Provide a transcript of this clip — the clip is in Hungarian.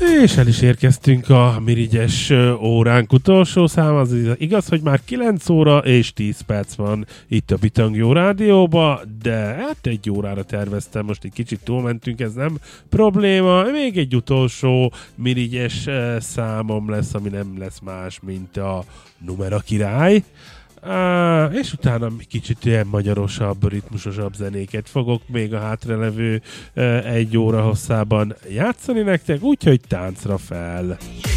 És el is érkeztünk a mirigyes óránk utolsó szám, az igaz, hogy már 9 óra és 10 perc van itt a Bitang Jó Rádióba, de hát egy órára terveztem, most egy kicsit túlmentünk, ez nem probléma, még egy utolsó mirigyes számom lesz, ami nem lesz más, mint a Numera Király. És utána kicsit ilyen magyarosabb, ritmusosabb zenéket fogok még a hátralevő egy óra hosszában játszani nektek, úgyhogy táncra fel!